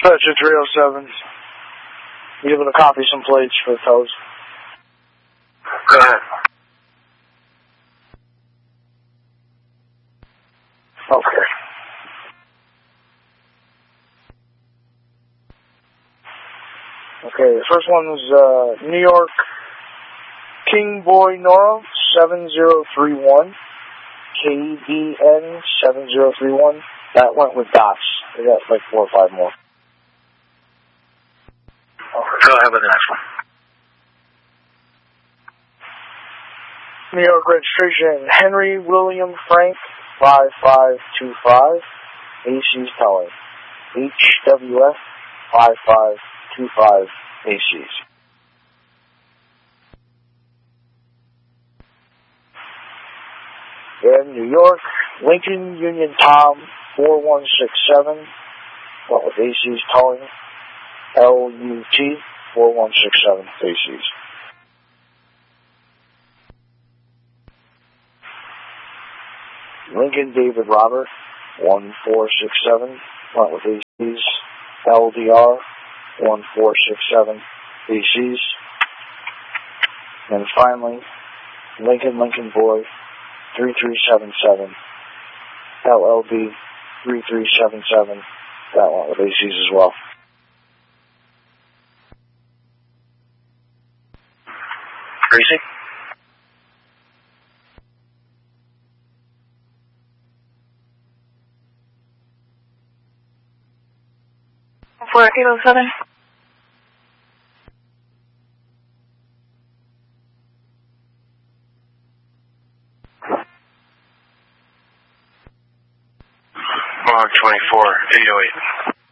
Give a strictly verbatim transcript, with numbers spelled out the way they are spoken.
Fetcher three oh seven. You able to copy some plates for the toes? Go ahead. Okay. Okay, the first one is uh, New York King Boy Nora seven zero three one. K B N seven zero three one. That went with dots. We got like four or five more. Go ahead with the next one. New York registration, Henry William Frank five five two five. A C's towing. H W F five five two five A C's. In New York, Lincoln Union Tom four one six seven. What with A C's towing? L U T four one six seven A C's. Lincoln David Robert one four six seven. Went with A C's. L D R one four six seven A C's. And finally, Lincoln Lincoln Boy three three seven seven. L L B three three seven seven. That one with A C's as well. Greasy? four eight oh seven. Log twenty-four eight oh eight.